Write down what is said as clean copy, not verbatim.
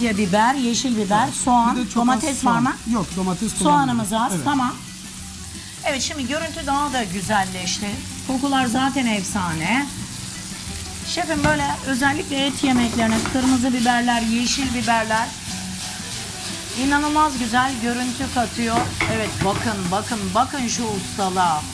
Biber, yeşil biber, soğan, Bir de çok domates az var soğan. mı? Yok, domates Soğanımız az, Evet. tamam. Evet, şimdi görüntü daha da güzelleşti. Kokular zaten efsane. Şefim, böyle özellikle et yemeklerine kırmızı biberler, yeşil biberler inanılmaz güzel görüntü katıyor. Evet, bakın şu ustalığa.